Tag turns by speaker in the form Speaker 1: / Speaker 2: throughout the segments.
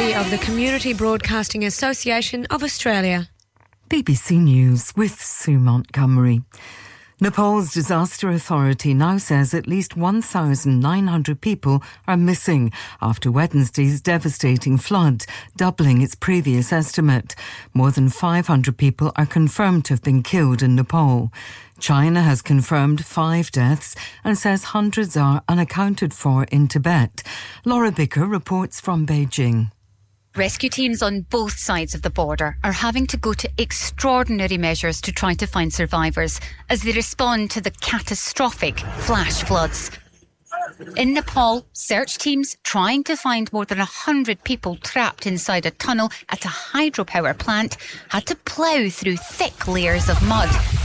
Speaker 1: courtesy of the Community Broadcasting Association of Australia.
Speaker 2: BBC News with Sue Montgomery. Nepal's disaster authority now says at least 1,900 people are missing after Wednesday's devastating flood, doubling its previous estimate. More than 500 people are confirmed to have been killed in Nepal. China has confirmed 5 deaths and says hundreds are unaccounted for in Tibet. Laura Bicker reports from Beijing.
Speaker 3: Rescue teams on both sides of the border are having to go to extraordinary measures to try to find survivors as they respond to the catastrophic flash floods. In Nepal, search teams trying to find more than 100 people trapped inside a tunnel at a hydropower plant had to plough through thick layers of mud.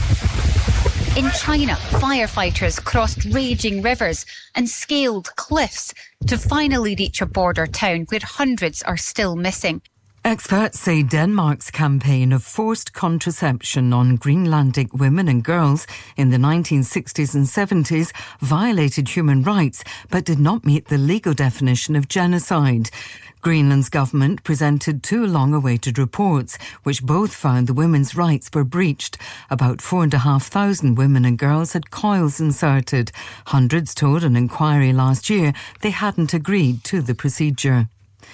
Speaker 3: In China, firefighters crossed raging rivers and scaled cliffs to finally reach a border town where hundreds are still missing.
Speaker 2: Experts say Denmark's campaign of forced contraception on Greenlandic women and girls in the 1960s and 70s violated human rights but did not meet the legal definition of genocide. Greenland's government presented 2 long-awaited reports, which both found the women's rights were breached. About 4,500 women and girls had coils inserted. Hundreds told an inquiry last year they hadn't agreed to the procedure.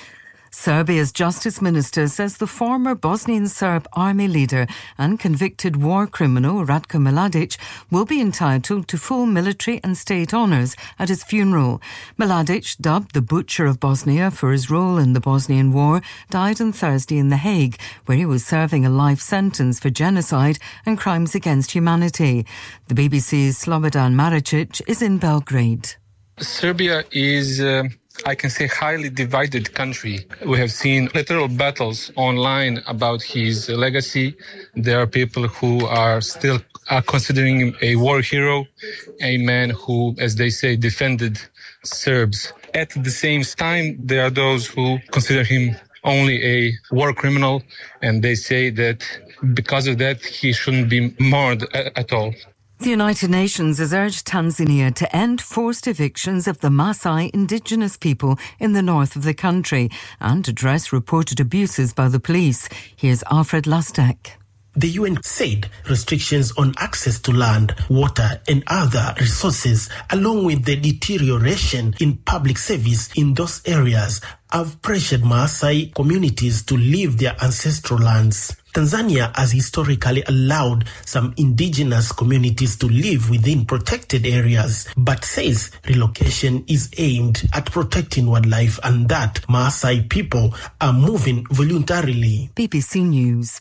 Speaker 2: Serbia's Justice Minister says the former Bosnian Serb army leader and convicted war criminal Ratko Mladic will be entitled to full military and state honours at his funeral. Mladic, dubbed the Butcher of Bosnia for his role in the Bosnian War, died on Thursday in The Hague, where he was serving a life sentence for genocide and crimes against humanity. The BBC's Slobodan Maricic is in Belgrade.
Speaker 4: Serbia is I can say highly divided country. We have seen literal battles online about his legacy. There are people who are still considering him a war hero, a man who, as they say, defended Serbs. At the same time, there are those who consider him only a war criminal, and they say that because of that, he shouldn't be mourned at all.
Speaker 2: The United Nations has urged Tanzania to end forced evictions of the Maasai indigenous people in the north of the country and address reported abuses by the police. Here's Alfred Lustek.
Speaker 5: The UN said restrictions on access to land, water and other resources, along with the deterioration in public service in those areas, have pressured Maasai communities to leave their ancestral lands. Tanzania has historically allowed some indigenous communities to live within protected areas, but says relocation is aimed at protecting wildlife and that Maasai people are moving voluntarily.
Speaker 2: BBC News.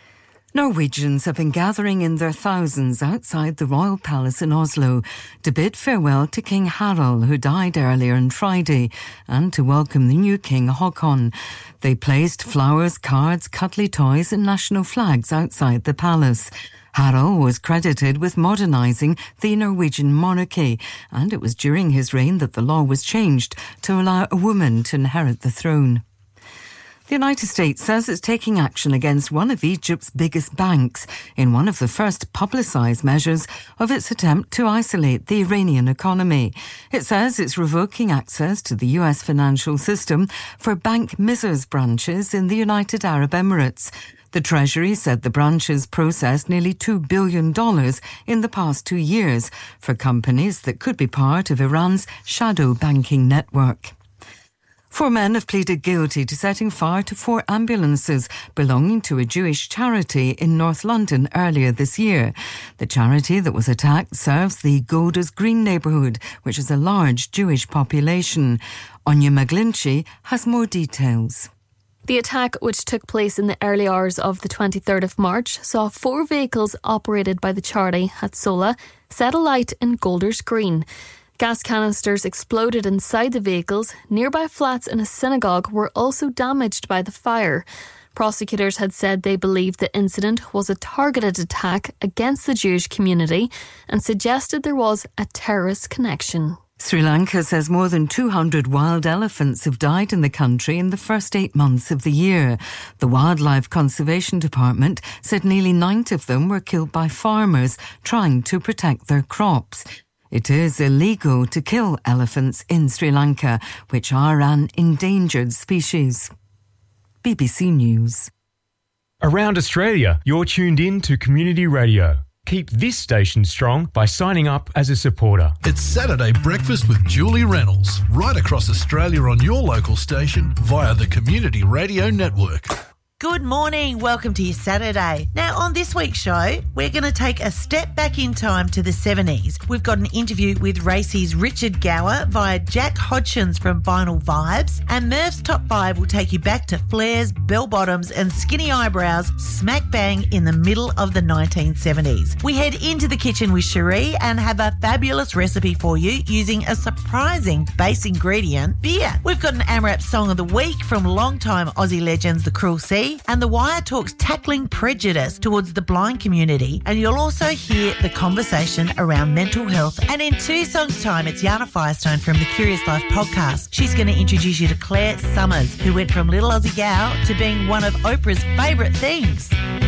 Speaker 2: Norwegians have been gathering in their thousands outside the Royal Palace in Oslo to bid farewell to King Harald, who died earlier on Friday, and to welcome the new King Haakon. They placed flowers, cards, cuddly toys and national flags outside the palace. Harald was credited with modernising the Norwegian monarchy, and it was during his reign that the law was changed to allow a woman to inherit the throne. The United States says it's taking action against one of Egypt's biggest banks in one of the first publicised measures of its attempt to isolate the Iranian economy. It says it's revoking access to the US financial system for Bank Mizr's branches in the United Arab Emirates. The Treasury said the branches processed nearly $2 billion in the past 2 years for companies that could be part of Iran's shadow banking network. 4 men have pleaded guilty to setting fire to 4 ambulances belonging to a Jewish charity in North London earlier this year. The charity that was attacked serves the Golders Green neighbourhood, which has a large Jewish population. Anya McGlinchey has more details.
Speaker 6: The attack, which took place in the early hours of the 23rd of March, saw 4 vehicles operated by the charity Hatzolah set alight in Golders Green. Gas canisters exploded inside the vehicles. Nearby flats in a synagogue were also damaged by the fire. Prosecutors had said they believed the incident was a targeted attack against the Jewish community and suggested there was a terrorist connection.
Speaker 2: Sri Lanka says more than 200 wild elephants have died in the country in the first 8 months of the year. The Wildlife Conservation Department said nearly 90 of them were killed by farmers trying to protect their crops. It is illegal to kill elephants in Sri Lanka, which are an endangered species. BBC News.
Speaker 7: Around Australia, you're tuned in to Community Radio. Keep this station strong by signing up as a supporter.
Speaker 8: It's Saturday Breakfast with Julie Reynolds, right across Australia on your local station via the Community Radio Network.
Speaker 9: Good morning. Welcome to your Saturday. Now, on this week's show, we're going to take a step back in time to the 70s. We've got an interview with Racey's Richard Gower via Jack Hodgins from Vinyl Vibes, and Murph's Top 5 will take you back to flares, bell-bottoms and skinny eyebrows smack bang in the middle of the 1970s. We head into the kitchen with Cherie and have a fabulous recipe for you using a surprising base ingredient, beer. We've got an AMRAP Song of the Week from longtime Aussie legends The Cruel Sea, and The Wire talks tackling prejudice towards the blind community, and you'll also hear the conversation around mental health. And in 2 songs' time, it's Yana Firestone from the Curious Life podcast. She's going to introduce you to Claire Summers, who went from little Aussie gal to being one of Oprah's favourite things.